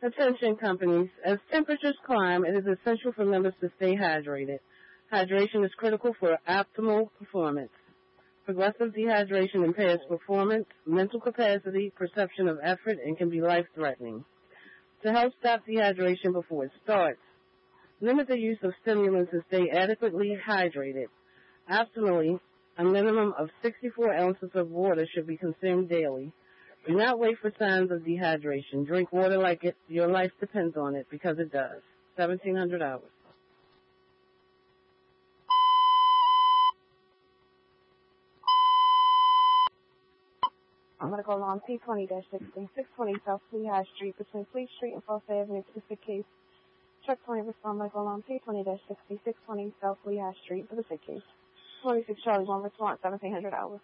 Attention companies. As temperatures climb, it is essential for members to stay hydrated. Hydration is critical for optimal performance. Progressive dehydration impairs performance, mental capacity, perception of effort, and can be life-threatening. To help stop dehydration before it starts, limit the use of stimulants and stay adequately hydrated. Optimally, a minimum of 64 ounces of water should be consumed daily. Do not wait for signs of dehydration. Drink water like your life depends on it, because it does. 1,700 hours. I'm going to go along P20-16, 620 South Lehigh Street between Fleet Street and 4th Avenue, Pacific Case. Truck 20 respond, Michael along P20-60, 620 South Lehigh Street, Pacific Case. 26 Charlie 1 response, 1,700 hours.